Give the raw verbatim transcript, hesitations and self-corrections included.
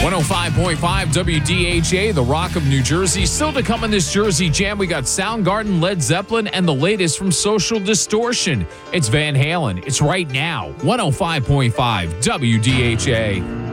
one oh five point five W D H A, the Rock of New Jersey. Still to come in this Jersey Jam, we got Soundgarden, Led Zeppelin, and the latest from Social Distortion. It's Van Halen. It's right now. one oh five point five W D H A.